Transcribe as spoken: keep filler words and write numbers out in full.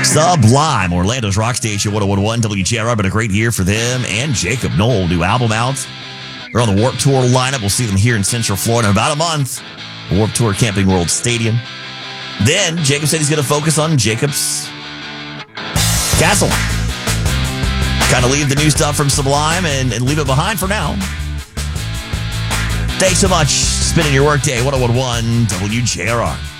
Sublime, Orlando's rock station, one oh one point one W J R R. Been a great year for them. And Jacob Knoll, new album out. They're on the Warped Tour lineup. We'll see them here in Central Florida in about a month. Warped Tour Camping World Stadium. Then Jacob said he's going to focus on Jacob's Castle. Kind of leave the new stuff from Sublime and, and leave it behind for now. Thanks so much. Spending your workday, one oh one point one W J R R.